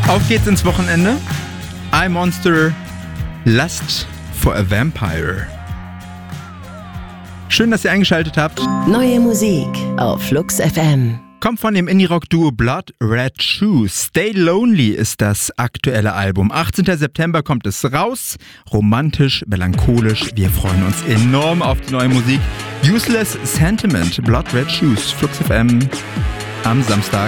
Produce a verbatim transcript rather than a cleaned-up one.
Auf geht's ins Wochenende. I Monster, Lust for a Vampire. Schön, dass ihr eingeschaltet habt. Neue Musik auf Flux F M. Kommt von dem Indie-Rock-Duo Blood Red Shoes. Stay Lonely ist das aktuelle Album. achtzehnten September kommt es raus. Romantisch, melancholisch. Wir freuen uns enorm auf die neue Musik. Useless Sentiment, Blood Red Shoes, Flux F M am Samstag.